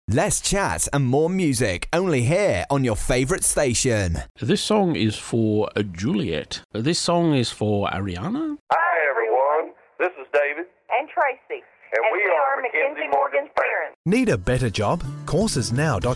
Less chat and more music, only here on your favourite station. This song is for Juliet. This song is for Ariana. Hi, everyone. This is David. And Tracy. And we are Mackenzie Morgan's parents. Need a better job? Coursesnow.com